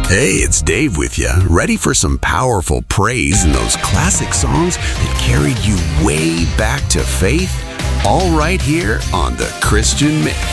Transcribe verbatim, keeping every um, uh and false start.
Hey, it's Dave with you. Ready for some powerful praise and those classic songs that carried you way back to faith? All right here on The Christian Myth.